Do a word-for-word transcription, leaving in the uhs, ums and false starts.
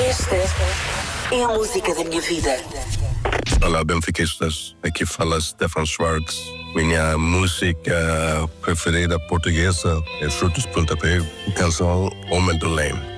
Esta é a música da minha vida. Olá, benfiquistas. Aqui fala Stefan Schwartz. Minha música preferida portuguesa é Frutos Pontapé, canção Homem do Leme.